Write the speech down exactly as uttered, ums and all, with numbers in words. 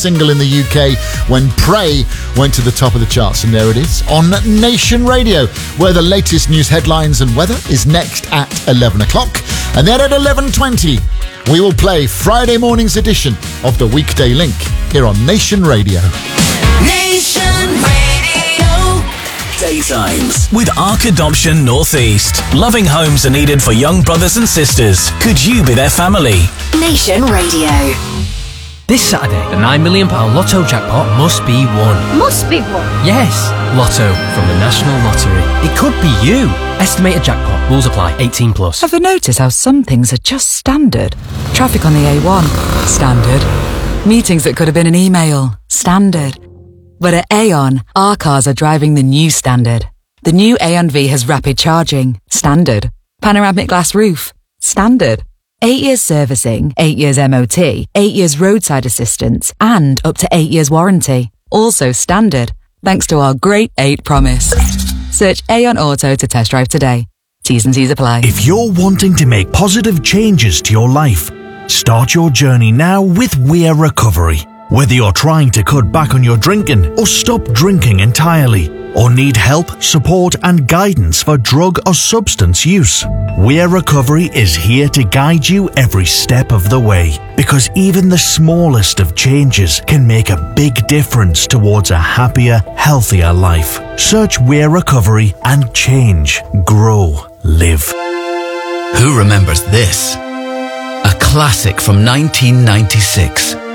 single in the U K when Pray went to the top of the charts. And there it is on Nation Radio, where the latest news headlines and weather is next at eleven o'clock. And then at eleven twenty, we will play Friday morning's edition of the Weekday Link here on Nation Radio. Nation Radio. Daytimes with Ark Adoption Northeast. Loving homes are needed for young brothers and sisters. Could you be their family? Nation Radio. This Saturday, the nine million pounds Lotto jackpot must be won. Must be won? Yes, Lotto from the National Lottery. It could be you. Estimated jackpot. Rules apply. eighteen plus. Ever notice how some things are just standard? Traffic on the A one. Standard. Meetings that could have been an email. Standard. But at Aon, our cars are driving the new standard. The new Aon V has rapid charging. Standard. Panoramic glass roof. Standard. Eight years servicing, eight years M O T, eight years roadside assistance, and up to eight years warranty. Also standard, thanks to our Great eight promise. Search Aon Auto to test drive today. T's and C's apply. If you're wanting to make positive changes to your life, start your journey now with Weir Recovery. Whether you're trying to cut back on your drinking or stop drinking entirely, or need help, support and guidance for drug or substance use, Weir Recovery is here to guide you every step of the way, because even the smallest of changes can make a big difference towards a happier, healthier life. Search Weir Recovery and change, grow, live. Who remembers this? A classic from nineteen ninety-six.